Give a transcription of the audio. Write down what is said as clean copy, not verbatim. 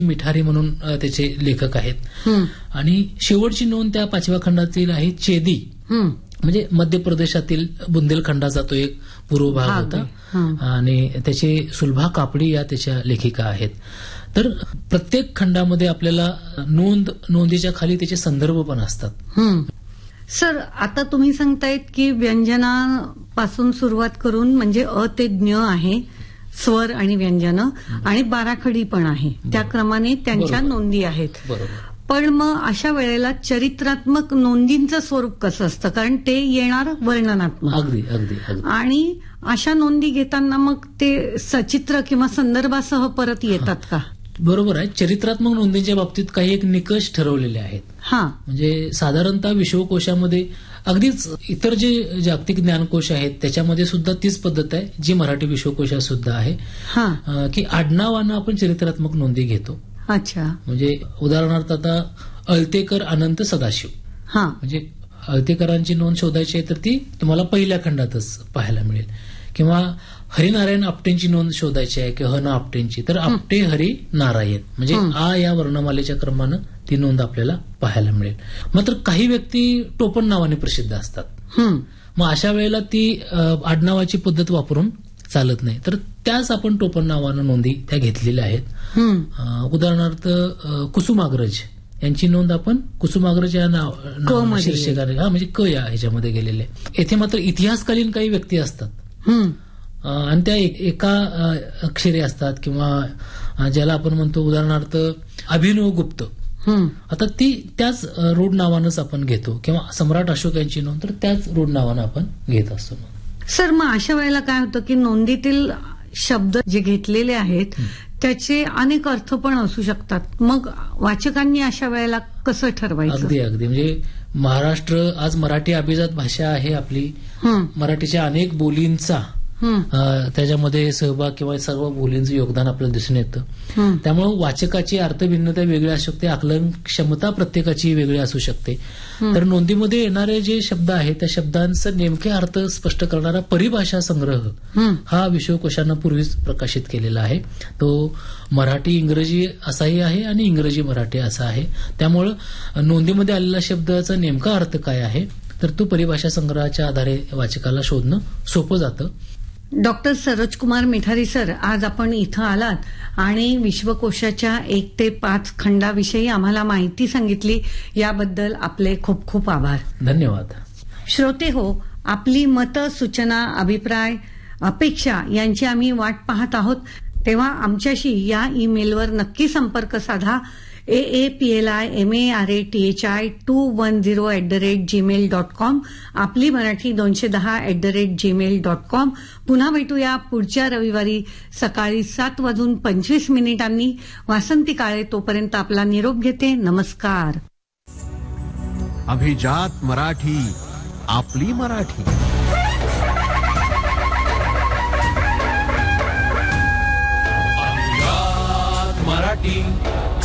मिठारी म्हणून त्याचे लेखक आहेत. आणि शेवटची नोंद त्या 5व्या खंडातील आहे चेदी, म्हणजे मध्य प्रदेशातील बुंदेलखंडाचा तो एक पूर्व भाग होता आणि त्याचे सुलभा कापडी या त्याच्या लेखिका आहेत. तर प्रत्येक खंडामध्ये आपल्याला नोंदीच्या खाली त्याचे संदर्भ पण असतात. सर, आता तुम्ही सांगतायत की व्यंजनापासून सुरुवात करून म्हणजे अ ते ज्ञ आहे, स्वर आणि व्यंजन आणि बाराखडी पण आहे, त्या क्रमाने त्यांच्या नोंदी आहेत. बरोबर. पण मग अशा वेळेला चरित्रात्मक नोंदींचं स्वरूप कसं असतं, कारण ते येणार वर्णनात्मक. अगदी अगदी अगदी. आणि अशा नोंदी घेताना मग ते सचित्र किंवा संदर्भासह परत येतात का? बरोबर आहे. चरित्रात्मक नोंदींच्या बाबतीत काही एक निकष ठरवलेले आहेत. म्हणजे साधारणतः विश्वकोशामध्ये अगदीच इतर जे जागतिक ज्ञानकोश आहेत त्याच्यामध्ये सुद्धा तीच पद्धत आहे जी मराठी विश्वकोशात सुद्धा आहे, की आडनावानं आपण चरित्रात्मक नोंदी घेतो. अच्छा. म्हणजे उदाहरणार्थ आता अळतेकर अनंत सदाशिव, म्हणजे अळतेकरांची नोंद शोधायची आहे तर ती तुम्हाला पहिल्या खंडातच पाहायला मिळेल. किंवा हरिनारायण आपटेंची नोंद शोधायची आहे की ह ना आपटेंची, तर आपटे हरी नारायण म्हणजे आ या वर्णमालेच्या क्रमानं ती नोंद आपल्याला पाहायला मिळेल. मात्र काही व्यक्ती टोपण नावाने प्रसिद्ध असतात. मग अशा वेळेला ती आडनावाची पद्धत वापरून चालत नाही, तर त्याच आपण टोपण नावानं नोंदी त्या घेतलेल्या आहेत. उदाहरणार्थ कुसुमाग्रज यांची नोंद आपण कुसुमाग्रज या नाव शीर्षकाने म्हणजे क या ह्याच्यामध्ये गेलेले. येथे मात्र इतिहासकालीन काही व्यक्ती असतात आणि त्या एका अक्षरे असतात किंवा ज्याला आपण म्हणतो उदाहरणार्थ अभिनव गुप्त, आता ती त्याच रूढ नावानंच आपण घेतो. किंवा सम्राट अशोक यांची नोंद तर त्याच रूढ नावानं आपण घेत असतो. सर, मग अशा वेळेला काय होतं की नोंदीतील शब्द जे घेतलेले आहेत त्याचे अनेक अर्थ पण असू शकतात. मग वाचकांनी अशा वेळेला कसं ठरवायचं? अगदी अगदी. म्हणजे महाराष्ट्र आज मराठी अभिजात भाषा आहे आपली. मराठीच्या अनेक बोलींचा त्याच्यामध्ये सहभाग किंवा सर्व बोलींचं योगदान आपल्याला दिसून येतं. त्यामुळे वाचकाची अर्थभिन्नता वेगळी असू शकते, आकलन क्षमता प्रत्येकाची वेगळी असू शकते. तर नोंदीमध्ये येणारे जे शब्द आहेत त्या शब्दांचा नेमके अर्थ स्पष्ट करणारा परिभाषा संग्रह हा विश्वकोशानं पूर्वीच प्रकाशित केलेला आहे. तो मराठी इंग्रजी असाही आहे आणि इंग्रजी मराठी असा आहे. त्यामुळं नोंदीमध्ये आलेला शब्दाचा नेमका अर्थ काय आहे तर तो परिभाषा संग्रहाच्या आधारे वाचकाला शोधणं सोपं जातं. डॉक्टर सरोजकुमार मिठारी सर, आज आपण इथं आलात आणि विश्वकोशाच्या 1 ते 5 खंडाविषयी आम्हाला माहिती सांगितली, याबद्दल आपले खूप खूप आभार. धन्यवाद. श्रोते हो, आपली मतं, सूचना, अभिप्राय, अपेक्षा यांची आम्ही वाट पाहत आहोत. तेव्हा आमच्याशी या ईमेलवर नक्की संपर्क साधा. AAPLIMARATHI210@gmail.com, आपली मराठी 210@gmail.com. पुन्हा भेटूया पुढच्या रविवारी सकाळी 7:25 वासंती काळे. तोपर्यंत आपला निरोप घेते. नमस्कार. अभिजात मराठी, आपली मराठी. अभिजात मराठी.